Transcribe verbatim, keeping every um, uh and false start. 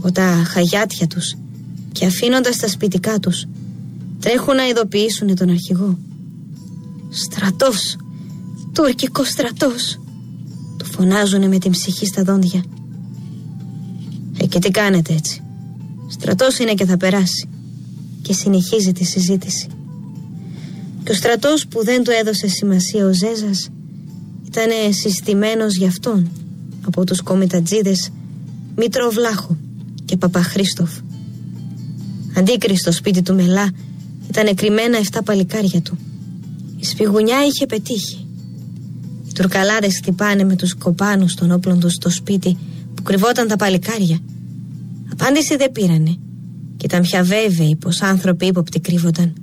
από τα χαγιάτια τους και αφήνοντας τα σπιτικά τους τρέχουν να ειδοποιήσουν τον αρχηγό. «Στρατός! Τουρκικός στρατός!» του φωνάζουνε με την ψυχή στα δόντια. «Ε, και τι κάνετε έτσι? Στρατός είναι και θα περάσει», και συνεχίζει τη συζήτηση. Και ο στρατός που δεν του έδωσε σημασία ο Ζέζας ήταν συστημένος γι' αυτόν από τους κομιτατζίδες Μήτρο Βλάχο και Παπαχρίστοφ. Αντίκρι στο σπίτι του Μελά ήταν κρυμμένα εφτά παλικάρια του. Η σφιγουνιά είχε πετύχει. Οι τουρκαλάδες χτυπάνε με τους κοπάνους των όπλων τους στο σπίτι που κρυβόταν τα παλικάρια. Απάντηση δεν πήρανε και ήταν πια βέβαιοι πως άνθρωποι ύποπτοι κρύβονταν.